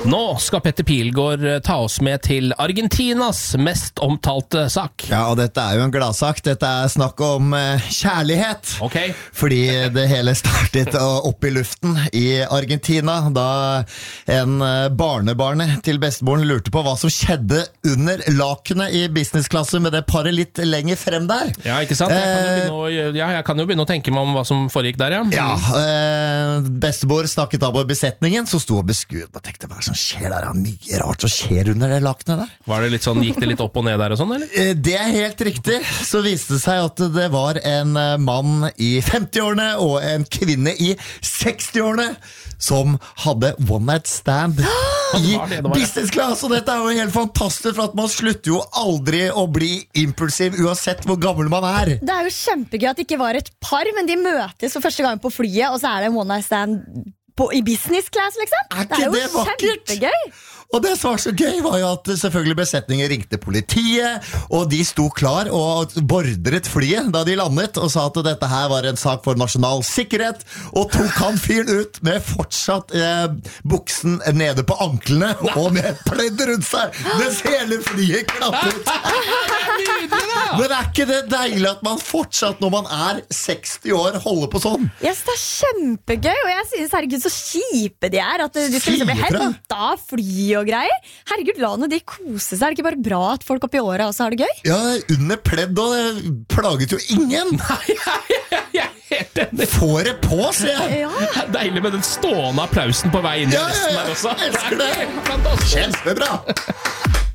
Nå skal Petter Pilgaard ta oss med til Argentinas mest omtalte sak. Ja, og dette jo en gladsak. Dette snakk om kjærlighet. Ok. Fordi det hele startet opp i luften i Argentina, da en barnebarnet til bestemoren lurte på hva som skjedde under lakenet i businessklasse med det paret litt lenger frem der. Ja, ikke sant? Jeg kan jo begynne å tenke meg om hva som foregikk der, ja. Ja, bestemor snakket av på besetningen, så sto og beskuet og tenkte, hva som skjer der? Mye rart som skjer under det lakenet der. Var det litt sånn, gikk det litt opp og ned der og sånn, eller? Det helt riktig. Så viste det seg at det var en mann i 50-årene og en kvinne i 60-årene som hadde one night stand i business class, og dette jo helt fantastisk, for at man slutter jo aldri å bli impulsiv uansett hvor gammel man Det jo kjempegøy at det ikke var et par, men de møtes for første gang på flyet, og så det en one night stand i business class, liksom. Det jo det vakkert? Kjempegøy. Og det som var så gøy var jo at selvfølgelig besetningen ringte politiet, og de sto klar og bordret flyet da de landet, og sa at dette her var en sak for nasjonal sikkerhet, og tok han fyren ut med fortsatt buksen nede på anklene, og med et pledd rundt seg, mens hele flyet klappet. Men ikke det deilig at man fortsatt, når man 60 år, holder på sånn? Yes, det kjempegøy, og jeg synes, herregud, så kjipe de at de skal liksom bli hentet av fly og greier. Herregud, la nå de kose seg. Det ikke bare bra at folk oppi året også har det gøy? Ja, under pledd, og det plaget jo ingen. Nei, jeg helt enig. Få det på, sier jeg. Ja. Det deilig med den stående applausen på vei inn i resten der også. Jeg elsker det. Kjempebra.